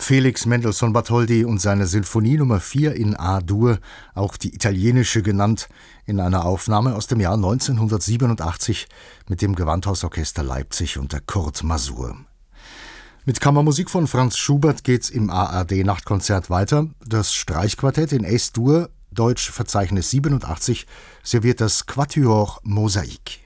Felix Mendelssohn Bartholdy und seine Sinfonie Nummer 4 in A-Dur, auch die italienische genannt, in einer Aufnahme aus dem Jahr 1987 mit dem Gewandhausorchester Leipzig unter Kurt Masur. Mit Kammermusik von Franz Schubert geht's im ARD-Nachtkonzert weiter. Das Streichquartett in Es-Dur, Deutsch Verzeichnis 87, serviert das Quatuor Mosaik.